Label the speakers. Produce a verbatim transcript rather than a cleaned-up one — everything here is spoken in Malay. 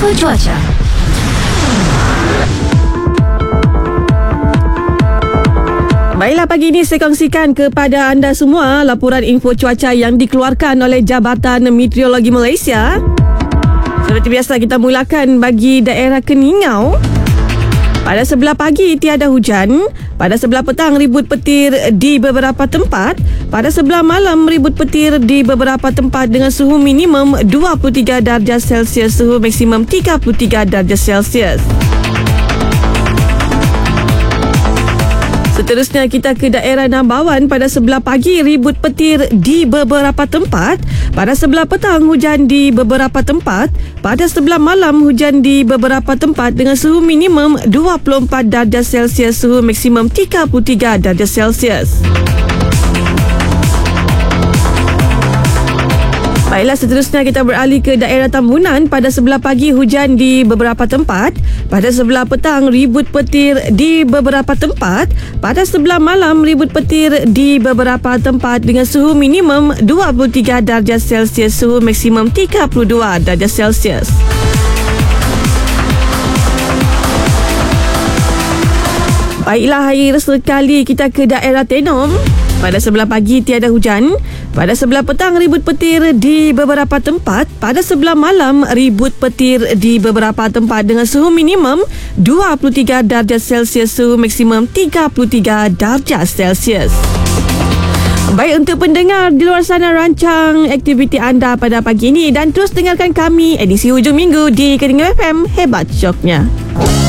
Speaker 1: Info cuaca.
Speaker 2: Baiklah, pagi ini saya kongsikan kepada anda semua laporan info cuaca yang dikeluarkan oleh Jabatan Meteorologi Malaysia. Seperti biasa, kita mulakan bagi daerah Keningau. Pada sebelah pagi tiada hujan. Pada sebelah petang ribut petir di beberapa tempat. Pada sebelah malam ribut petir di beberapa tempat dengan suhu minimum dua puluh tiga darjah Celsius, suhu maksimum tiga puluh tiga darjah Celsius. Seterusnya kita ke daerah Nambawan. Pada sebelah pagi ribut petir di beberapa tempat. Pada sebelah petang hujan di beberapa tempat. Pada sebelah malam hujan di beberapa tempat dengan suhu minimum dua puluh empat darjah Celsius, suhu maksimum tiga puluh tiga darjah Celsius. Baiklah, seterusnya kita beralih ke daerah Tambunan. Pada sebelah pagi hujan di beberapa tempat. Pada sebelah petang ribut petir di beberapa tempat. Pada sebelah malam ribut petir di beberapa tempat dengan suhu minimum dua puluh tiga darjah Celsius, suhu maksimum tiga puluh dua darjah Celsius. Baiklah, hari sekali kita ke daerah Tenom. Pada sebelah pagi tiada hujan. Pada sebelah petang ribut petir di beberapa tempat. Pada sebelah malam ribut petir di beberapa tempat dengan suhu minimum dua puluh tiga darjah Celsius, suhu maksimum tiga puluh tiga darjah Celsius. Baik, untuk pendengar di luar sana, rancang aktiviti anda pada pagi ini dan terus dengarkan kami edisi hujung minggu di Keningau F M. Hebat syoknya.